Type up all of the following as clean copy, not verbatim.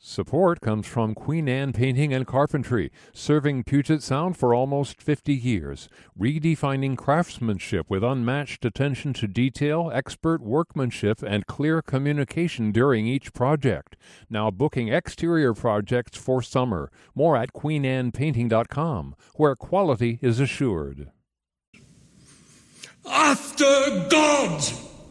Support comes from Queen Anne Painting and Carpentry, serving Puget Sound for almost 50 years, redefining craftsmanship with unmatched attention to detail, expert workmanship, and clear communication during each project. Now booking exterior projects for summer. More at queenannepainting.com, where quality is assured. After God!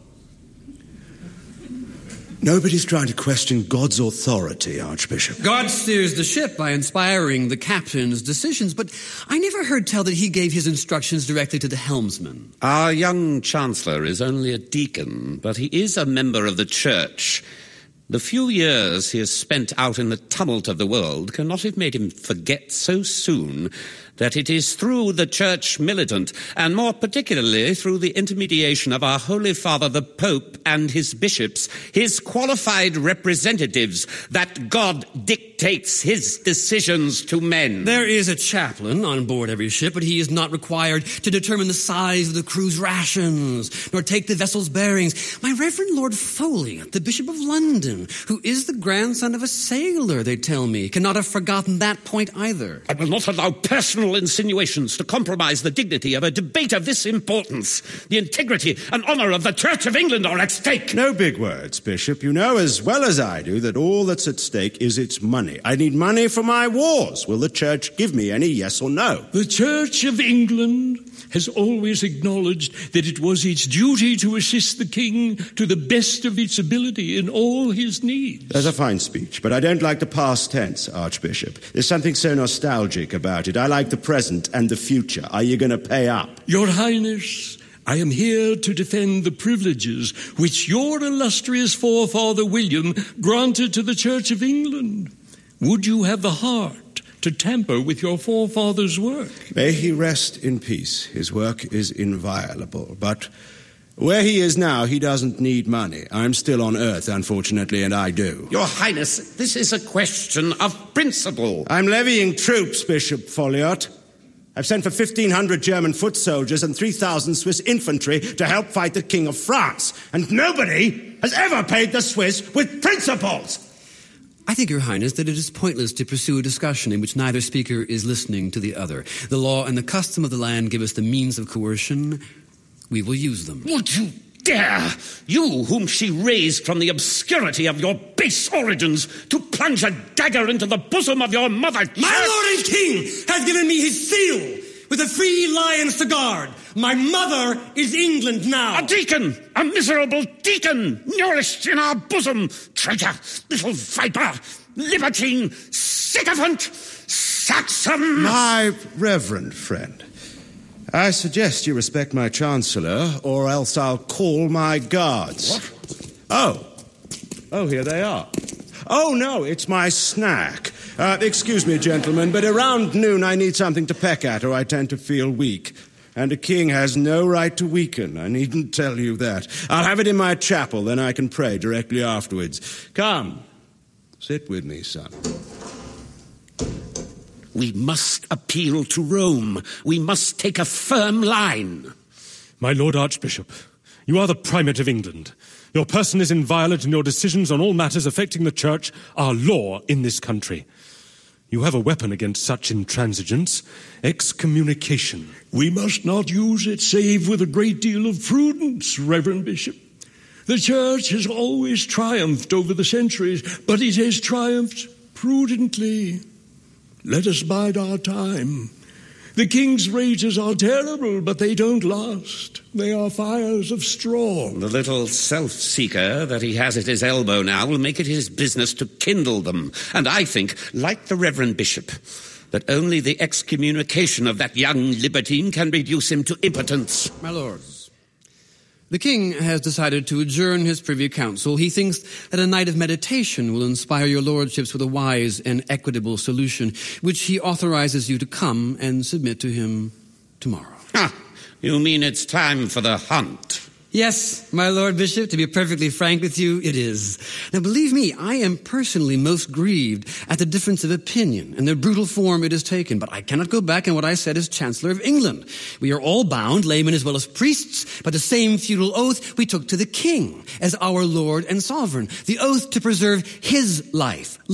Nobody's trying to question God's authority, Archbishop. God steers the ship by inspiring the captain's decisions, but I never heard tell that he gave his instructions directly to the helmsman. Our young Chancellor is only a deacon, but he is a member of the Church. The few years he has spent out in the tumult of the world cannot have made him forget so soon that it is through the Church militant, and more particularly through the intermediation of our Holy Father the Pope and his bishops, his qualified representatives, that God dictates his decisions to men. There is a chaplain on board every ship, but he is not required to determine the size of the crew's rations, nor take the vessel's bearings. My Reverend Lord Folliot, the Bishop of London, who is the grandson of a sailor, they tell me, cannot have forgotten that point either. I will not allow personal insinuations to compromise the dignity of a debate of this importance. The integrity and honour of the Church of England are at stake. No big words, Bishop. You know as well as I do that all that's at stake is its money. I need money for my wars. Will the Church give me any, yes or no? The Church of England has always acknowledged that it was its duty to assist the King to the best of its ability in all his needs. That's a fine speech, but I don't like the past tense, Archbishop. There's something so nostalgic about it. I like the present and the future. Are you going to pay up? Your Highness, I am here to defend the privileges which your illustrious forefather William granted to the Church of England. Would you have the heart to tamper with your forefather's work? May he rest in peace. His work is inviolable, but where he is now, he doesn't need money. I'm still on Earth, unfortunately, and I do. Your Highness, this is a question of principle. I'm levying troops, Bishop Folliot. I've sent for 1,500 German foot soldiers and 3,000 Swiss infantry to help fight the King of France. And nobody has ever paid the Swiss with principles. I think, Your Highness, that it is pointless to pursue a discussion in which neither speaker is listening to the other. The law and the custom of the land give us the means of coercion. We will use them. Would you dare, you whom she raised from the obscurity of your base origins, to plunge a dagger into the bosom of your mother Church? My Lord and King has given me his seal with a free lions to guard. My mother is England now. A deacon, a miserable deacon, nourished in our bosom. Traitor, little viper, libertine, sycophant, Saxon. My reverend friend, I suggest you respect my Chancellor, or else I'll call my guards. What? Oh, here they are. Oh, no, it's my snack. Excuse me, gentlemen, but around noon I need something to peck at, or I tend to feel weak. And a king has no right to weaken. I needn't tell you that. I'll have it in my chapel, then I can pray directly afterwards. Come, sit with me, son. We must appeal to Rome. We must take a firm line. My Lord Archbishop, you are the Primate of England. Your person is inviolate, and your decisions on all matters affecting the Church are law in this country. You have a weapon against such intransigence: excommunication. We must not use it save with a great deal of prudence, Reverend Bishop. The Church has always triumphed over the centuries, but it has triumphed prudently. Let us bide our time. The King's rages are terrible, but they don't last. They are fires of straw. The little self-seeker that he has at his elbow now will make it his business to kindle them. And I think, like the Reverend Bishop, that only the excommunication of that young libertine can reduce him to impotence. My lords, the King has decided to adjourn his Privy Council. He thinks that a night of meditation will inspire your lordships with a wise and equitable solution, which he authorizes you to come and submit to him tomorrow. You mean it's time for the hunt? Yes, my Lord Bishop, to be perfectly frank with you, it is. Now, believe me, I am personally most grieved at the difference of opinion and the brutal form it has taken, but I cannot go back on what I said as Chancellor of England. We are all bound, laymen as well as priests, by the same feudal oath we took to the King as our Lord and Sovereign, the oath to preserve his life,